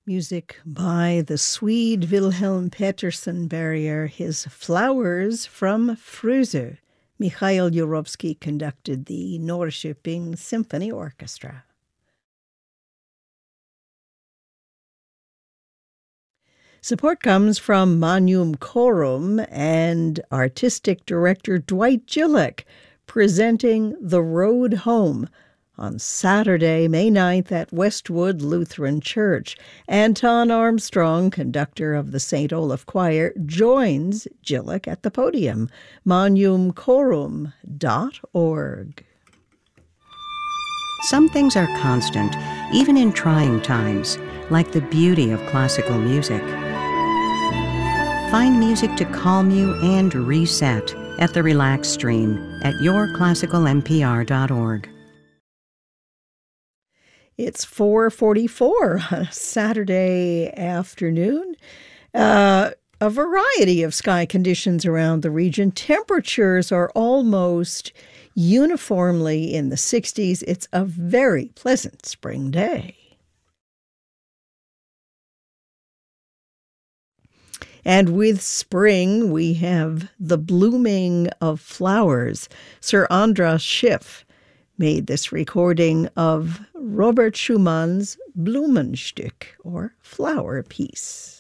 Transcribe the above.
Music by the Swede Wilhelm Pettersson Barrier, his Flowers from Frösö. Mikhail Jurovsky conducted the Norrköping Symphony Orchestra. Support comes from Magnum Chorum and artistic director Dwight Gillick, presenting The Road Home on Saturday, May 9th at Westwood Lutheran Church. Anton Armstrong, conductor of the St. Olaf Choir, joins Gillick at the podium. MagnumChorum.org. Some things are constant, even in trying times, like the beauty of classical music. Find music to calm you and reset at the Relax Stream at yourclassicalmpr.org. It's 4:44 on a Saturday afternoon. A variety of sky conditions around the region. Temperatures are almost uniformly in the 60s. It's a very pleasant spring day. And with spring, we have the blooming of flowers. Sir Andras Schiff made this recording of Robert Schumann's Blumenstück, or Flower Piece.